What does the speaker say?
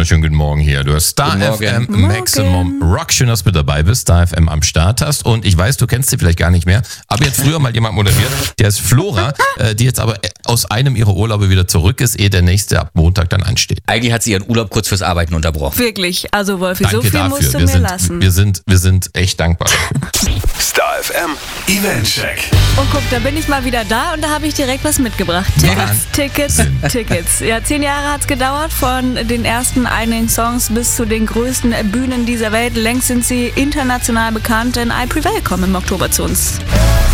wunderschönen guten Morgen hier. Du hast Star FM Maximum Rock. Schön, dass du mit dabei bist, Star FM am Start hast. Und ich weiß, du kennst sie vielleicht gar nicht mehr, aber jetzt früher mal jemand moderiert, der ist Flora, die jetzt aber aus einem ihrer Urlaube wieder zurück ist, ehe der nächste ab Montag dann ansteht. Eigentlich hat sie ihren Urlaub kurz fürs Arbeiten unterbrochen. Wirklich, also Wolfi, Danke so viel dafür. musst du mir lassen. Wir sind echt dankbar. Star FM Eventcheck. Und guck, da bin ich mal wieder da und da habe ich direkt was mitgebracht. Tickets. Ja, 10 Jahre hat's gedauert, von den ersten einigen Songs bis zu den größten Bühnen dieser Welt. Längst sind sie international bekannt, denn I Prevail kommen im Oktober zu uns.